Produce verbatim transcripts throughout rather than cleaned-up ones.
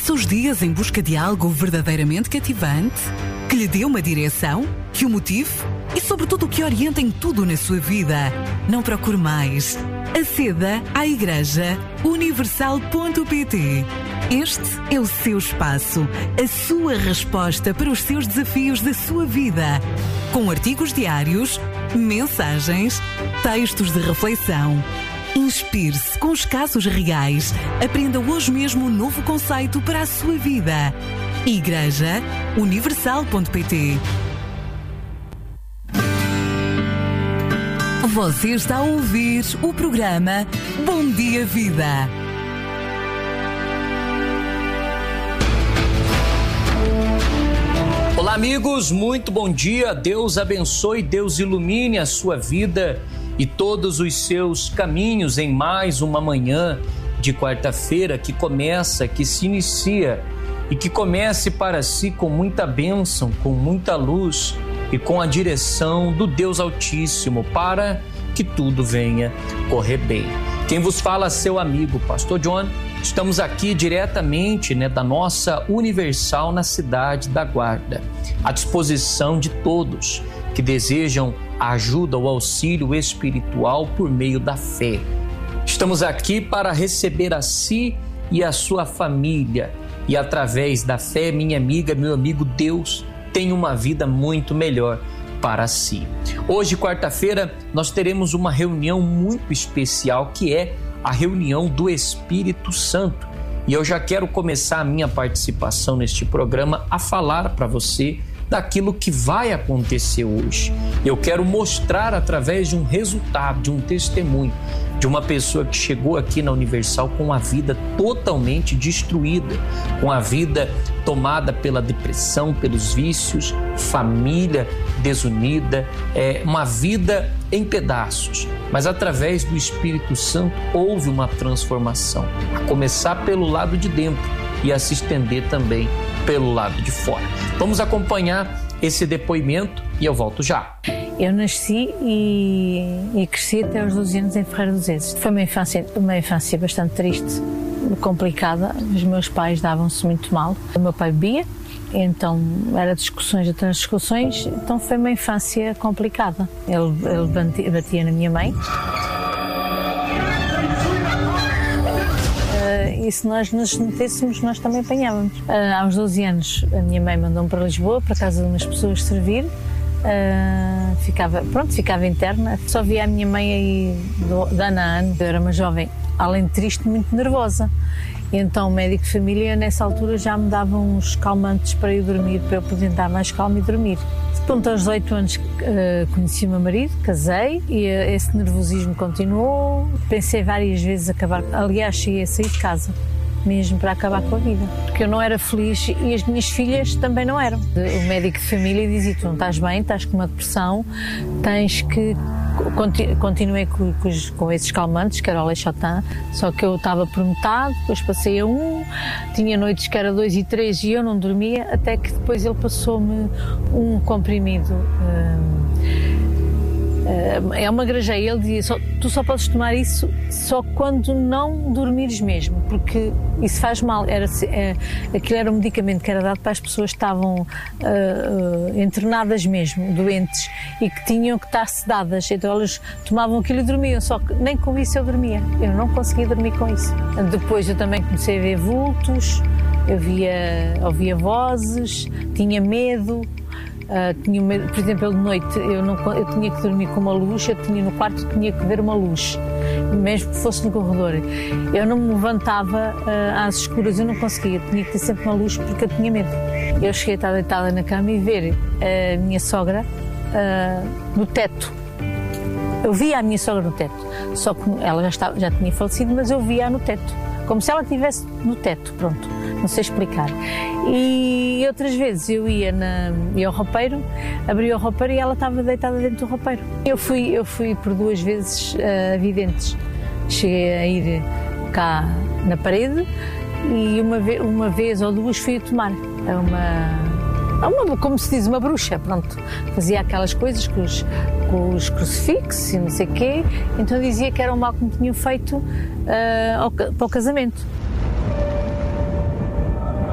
Passa os dias em busca de algo verdadeiramente cativante, que lhe dê uma direção, que o motive e, sobretudo, que oriente em tudo na sua vida. Não procure mais. Aceda à Igreja Universal ponto pt. Este é o seu espaço, a sua resposta para os seus desafios da sua vida. Com artigos diários, mensagens, textos de reflexão. Inspire-se com os casos reais. Aprenda hoje mesmo um novo conceito para a sua vida. Igreja Universal ponto pt. Você está a ouvir o programa Bom Dia Vida. Olá, amigos, muito bom dia. Deus abençoe, Deus ilumine a sua vida e todos os seus caminhos em mais uma manhã de quarta-feira que começa, que se inicia e que comece para si com muita bênção, com muita luz e com a direção do Deus Altíssimo para que tudo venha correr bem. Quem vos fala é seu amigo, Pastor John. Estamos aqui diretamente, né, da nossa Universal na cidade da Guarda, à disposição de todos que desejam a ajuda, o auxílio espiritual por meio da fé. Estamos aqui para receber a si e a sua família e através da fé, minha amiga, meu amigo, Deus tem uma vida muito melhor para si. Hoje, quarta-feira, nós teremos uma reunião muito especial que é a reunião do Espírito Santo. E eu já quero começar a minha participação neste programa a falar para você daquilo que vai acontecer hoje. Eu quero mostrar através de um resultado, de um testemunho, de uma pessoa que chegou aqui na Universal com a vida totalmente destruída, com a vida tomada pela depressão, pelos vícios, família desunida, é, uma vida em pedaços. Mas através do Espírito Santo houve uma transformação, a começar pelo lado de dentro e a se estender também pelo lado de fora. Vamos acompanhar esse depoimento e eu volto já. Eu nasci e, e cresci até aos doze anos em Ferreira dos Ezes. Foi uma infância, uma infância bastante triste, complicada. Os meus pais davam-se muito mal. O meu pai bebia, então era discussões atrás de discussões, então foi uma infância complicada. Ele, ele batia, batia na minha mãe. E se nós nos metêssemos, nós também apanhávamos. Uh, aos doze anos, a minha mãe mandou-me para Lisboa, para a casa de umas pessoas servir. Uh, ficava, pronto, ficava interna. Só via a minha mãe aí do, de ano a ano. Eu era uma jovem, além de triste, muito nervosa. E então o médico de família, nessa altura, já me dava uns calmantes para eu dormir, para eu poder estar mais calma e dormir. Pronto, aos dezoito anos uh, conheci o meu marido, casei e uh, esse nervosismo continuou. Pensei várias vezes acabar, aliás, cheguei a sair de casa, mesmo para acabar com a vida, porque eu não era feliz e as minhas filhas também não eram. O médico de família dizia: tu não estás bem, estás com uma depressão, tens que... Continuei com, com, com esses calmantes, que era o Lexotan, só que eu estava por metade, depois passei a um, tinha noites que era dois e três e eu não dormia, até que depois ele passou-me um comprimido. Hum, é uma grajeia, ele dizia: só, tu só podes tomar isso só quando não dormires mesmo, porque isso faz mal. Era, é, aquilo era um medicamento que era dado para as pessoas que estavam uh, uh, internadas mesmo, doentes, e que tinham que estar sedadas, então elas tomavam aquilo e dormiam, só que nem com isso eu dormia, eu não conseguia dormir com isso. Depois eu também comecei a ver vultos, eu via, ouvia vozes, tinha medo. Uh, tinha medo, por exemplo, de noite eu, não, eu tinha que dormir com uma luz, eu tinha no quarto tinha que ver uma luz, mesmo que fosse no corredor. Eu não me levantava uh, às escuras, eu não conseguia, tinha que ter sempre uma luz porque eu tinha medo. Eu cheguei a estar deitada na cama e ver a minha sogra uh, no teto. Eu via a minha sogra no teto, só que ela já, estava, já tinha falecido, mas eu via-a no teto, como se ela estivesse no teto, pronto, não sei explicar. E outras vezes eu ia, na, ia ao roupeiro, abria o roupeiro e ela estava deitada dentro do roupeiro. Eu fui, eu fui por duas vezes uh, a videntes, cheguei a ir cá na parede e uma, ve uma vez ou duas fui a tomar a uma, a uma, como se diz, uma bruxa, pronto. Fazia aquelas coisas com os, com os crucifixos e não sei o quê, então dizia que era um mal que me tinham feito uh, ao, para o casamento.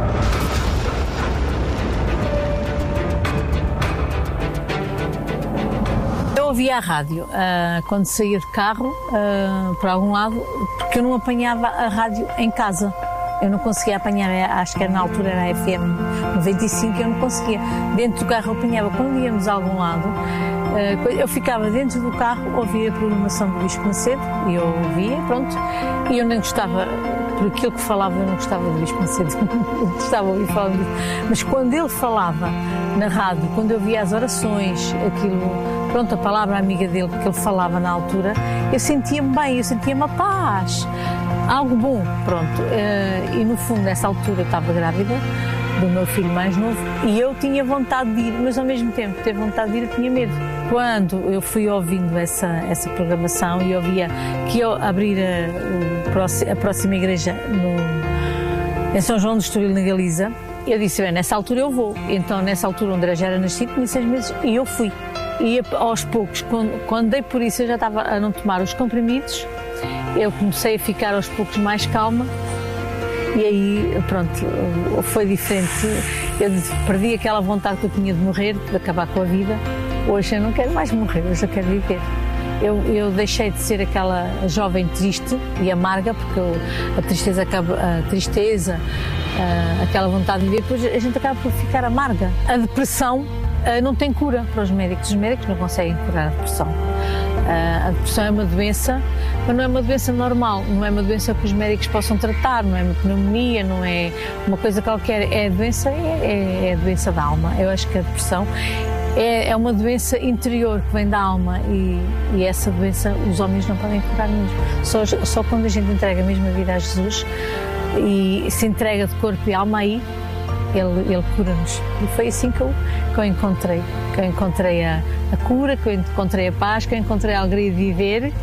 ouvia a rádio uh, quando saía de carro uh, para algum lado, porque eu não apanhava a rádio em casa. Eu não conseguia apanhar, acho que era, na altura era a F M noventa e cinco, eu não conseguia. Dentro do carro eu apanhava. Quando íamos a algum lado, uh, eu ficava dentro do carro, ouvia a programação do Bispo Macedo, e eu ouvia, pronto, e eu nem gostava, por aquilo que falava, eu não gostava do Bispo Macedo, eu gostava de ouvir falar disso. Mas quando ele falava na rádio, quando eu via as orações, aquilo, pronto, a palavra amiga dele que ele falava na altura, eu sentia-me bem, eu sentia-me a paz, algo bom, pronto. Uh, e no fundo, nessa altura, eu estava grávida do meu filho mais novo e eu tinha vontade de ir, mas ao mesmo tempo ter vontade de ir, eu tinha medo. Quando eu fui ouvindo essa, essa programação e ouvia que eu abrir a, a próxima igreja no, em São João do Estoril, na Galiza, eu disse, bem, nessa altura eu vou. Então, nessa altura, o André já era nascido, tinha seis meses, e eu fui. E aos poucos, quando, quando dei por isso, eu já estava a não tomar os comprimidos, eu comecei a ficar aos poucos mais calma, e aí, pronto, foi diferente. Eu perdi aquela vontade que eu tinha de morrer, de acabar com a vida. Hoje eu não quero mais morrer, hoje eu quero viver. Eu, eu deixei de ser aquela jovem triste e amarga, porque eu, a tristeza, acaba, a tristeza a, aquela vontade de viver, depois a gente acaba por ficar amarga. A depressão a, não tem cura para os médicos, os médicos não conseguem curar a depressão. A, a depressão é uma doença, mas não é uma doença normal, não é uma doença que os médicos possam tratar, não é uma pneumonia, não é uma coisa qualquer, é a doença, é, é a doença da alma. Eu acho que a depressão É, é uma doença interior que vem da alma e, e essa doença os homens não podem curar mesmo. Só, só quando a gente entrega mesmo a vida a Jesus e se entrega de corpo e alma, aí Ele, ele cura-nos. E foi assim que eu, que eu encontrei, que eu encontrei a, a cura, que eu encontrei a paz, que eu encontrei a alegria de viver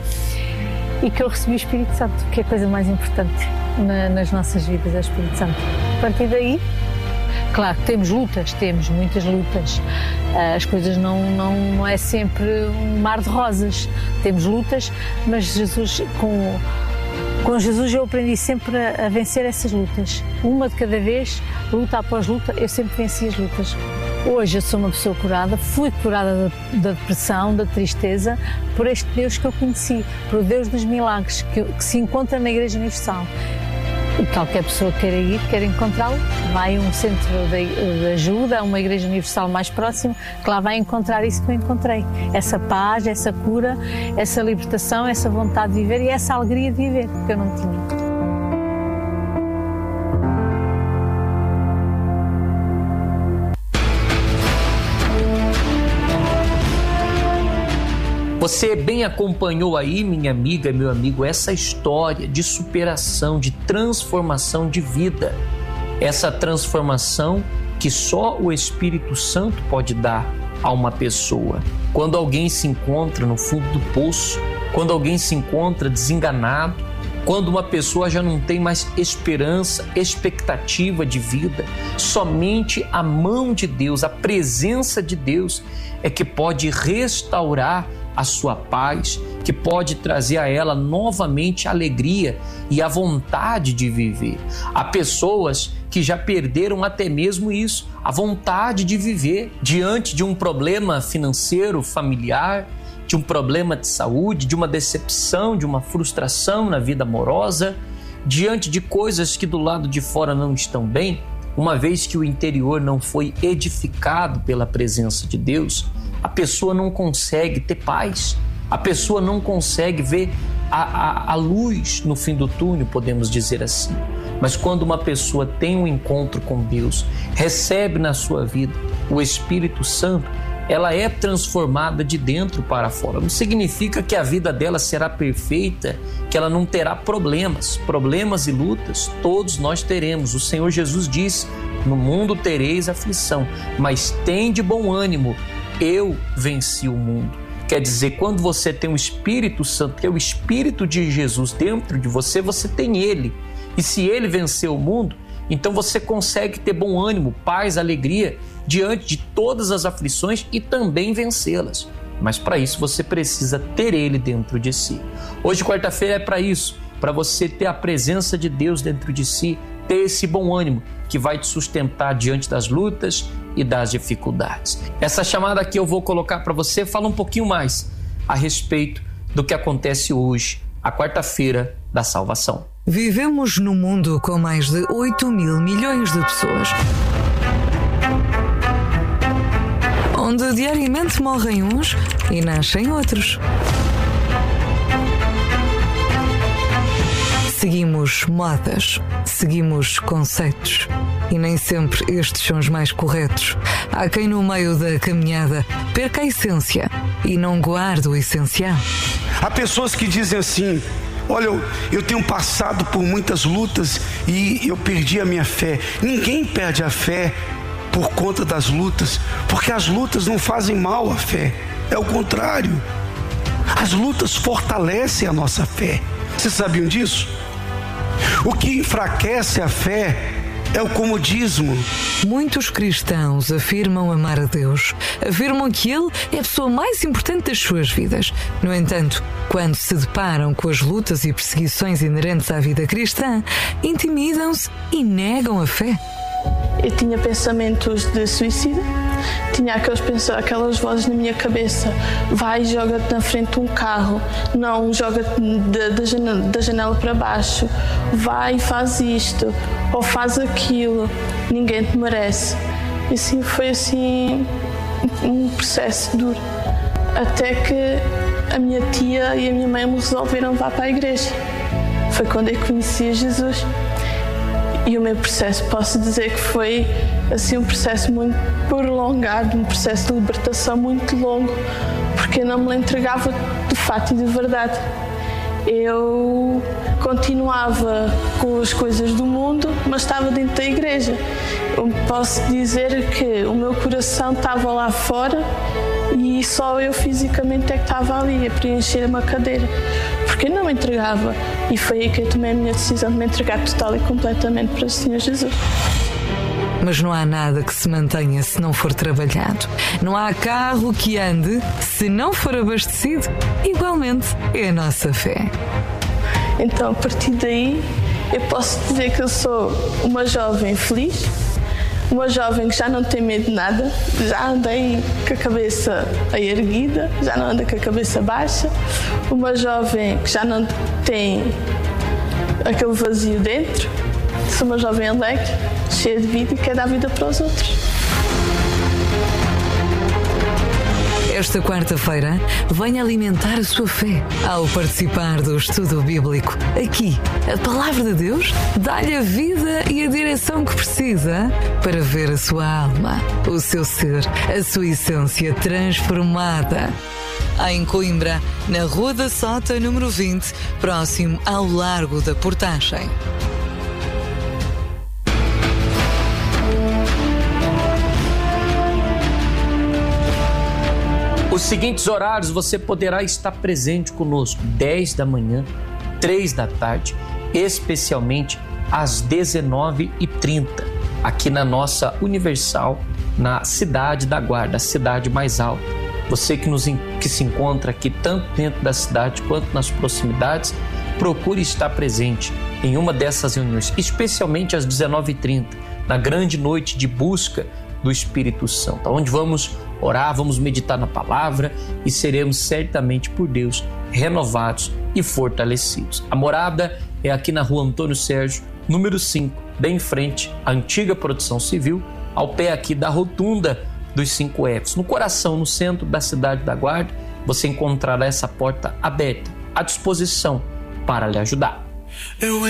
e que eu recebi o Espírito Santo, que é a coisa mais importante na, nas nossas vidas, é o Espírito Santo. A partir daí, claro, temos lutas, temos muitas lutas, as coisas não, não, não é sempre um mar de rosas, temos lutas, mas Jesus, com, com Jesus eu aprendi sempre a, a vencer essas lutas, uma de cada vez, luta após luta, eu sempre venci as lutas. Hoje eu sou uma pessoa curada, fui curada da, da depressão, da tristeza, por este Deus que eu conheci, por o Deus dos milagres, que, que se encontra na Igreja Universal. E qualquer pessoa queira ir, queira encontrá-lo, vai a um centro de, de ajuda, a uma Igreja Universal mais próxima, que lá vai encontrar isso que eu encontrei. Essa paz, essa cura, essa libertação, essa vontade de viver e essa alegria de viver, que eu não tinha. Você bem acompanhou aí, minha amiga e meu amigo, essa história de superação, de transformação de vida. Essa transformação que só o Espírito Santo pode dar a uma pessoa. Quando alguém se encontra no fundo do poço, quando alguém se encontra desenganado, quando uma pessoa já não tem mais esperança, expectativa de vida, somente a mão de Deus, a presença de Deus é que pode restaurar a sua paz, que pode trazer a ela novamente a alegria e a vontade de viver. Há pessoas que já perderam até mesmo isso, a vontade de viver diante de um problema financeiro, familiar, de um problema de saúde, de uma decepção, de uma frustração na vida amorosa, diante de coisas que do lado de fora não estão bem, uma vez que o interior não foi edificado pela presença de Deus, a pessoa não consegue ter paz, a pessoa não consegue ver a, a, a luz no fim do túnel, podemos dizer assim. Mas quando uma pessoa tem um encontro com Deus, recebe na sua vida o Espírito Santo, ela é transformada de dentro para fora. Não significa que a vida dela será perfeita, que ela não terá problemas. Problemas e lutas, todos nós teremos. O Senhor Jesus disse, no mundo tereis aflição, mas tende bom ânimo, eu venci o mundo. Quer dizer, quando você tem o Espírito Santo, que é o Espírito de Jesus dentro de você, você tem Ele. E se Ele venceu o mundo, então você consegue ter bom ânimo, paz, alegria, diante de todas as aflições e também vencê-las. Mas para isso você precisa ter Ele dentro de si. Hoje, quarta-feira, é para isso, para você ter a presença de Deus dentro de si, ter esse bom ânimo que vai te sustentar diante das lutas e das dificuldades. Essa chamada aqui eu vou colocar para você, fala um pouquinho mais a respeito do que acontece hoje, a quarta-feira da salvação. Vivemos num mundo com mais de oito mil milhões de pessoas, onde diariamente morrem uns e nascem outros. Seguimos modas, seguimos conceitos e nem sempre estes são os mais corretos. Há quem no meio da caminhada perca a essência e não guarde o essencial. Há pessoas que dizem assim: olha, eu, eu tenho passado por muitas lutas e eu perdi a minha fé. Ninguém perde a fé por conta das lutas, porque as lutas não fazem mal à fé, é o contrário. As lutas fortalecem a nossa fé. Vocês sabiam disso? O que enfraquece a fé é o comodismo. Muitos cristãos afirmam amar a Deus, afirmam que Ele é a pessoa mais importante das suas vidas. No entanto, quando se deparam com as lutas e perseguições inerentes à vida cristã, intimidam-se e negam a fé. Eu tinha pensamentos de suicídio, tinha aqueles pensamentos, aquelas vozes na minha cabeça: vai, joga-te na frente de um carro, não, joga-te da, da, janela, da janela para baixo, vai, faz isto, ou faz aquilo, ninguém te merece. E assim foi assim um processo duro, até que a minha tia e a minha mãe me resolveram levar para a igreja. Foi quando eu conheci Jesus. E o meu processo, posso dizer que foi assim um processo muito prolongado, um processo de libertação muito longo, porque eu não me entregava de fato e de verdade. Eu continuava com as coisas do mundo, mas estava dentro da igreja. Eu posso dizer que o meu coração estava lá fora e só eu fisicamente é que estava ali a preencher uma cadeira, porque eu não me entregava. E foi aí que eu tomei a minha decisão de me entregar total e completamente para o Senhor Jesus. Mas não há nada que se mantenha se não for trabalhado. Não há carro que ande se não for abastecido. Igualmente é a nossa fé. Então, a partir daí, eu posso dizer que eu sou uma jovem feliz, uma jovem que já não tem medo de nada, já andei com a cabeça erguida, já não anda com a cabeça baixa, uma jovem que já não tem aquele vazio dentro, sou uma jovem alegre, cheia de vida e quer dar vida para os outros. Esta quarta-feira, venha alimentar a sua fé ao participar do estudo bíblico. Aqui, a Palavra de Deus dá-lhe a vida e a direção que precisa para ver a sua alma, o seu ser, a sua essência transformada. Em Coimbra, na Rua da Sota, número vinte, próximo ao Largo da Portagem. Os seguintes horários você poderá estar presente conosco: dez da manhã, três da tarde, especialmente às dezenove e trinta, aqui na nossa Universal, na Cidade da Guarda, a cidade mais alta. Você que, nos, que se encontra aqui tanto dentro da cidade quanto nas proximidades, procure estar presente em uma dessas reuniões, especialmente às dezenove e trinta, na grande noite de busca do Espírito Santo, onde vamos orar, vamos meditar na palavra e seremos certamente por Deus renovados e fortalecidos. A morada é aqui na Rua Antônio Sérgio, número cinco, bem em frente à antiga Produção Civil, ao pé aqui da rotunda dos cinco Fs. No coração, no centro da Cidade da Guarda, você encontrará essa porta aberta, à disposição para lhe ajudar. Eu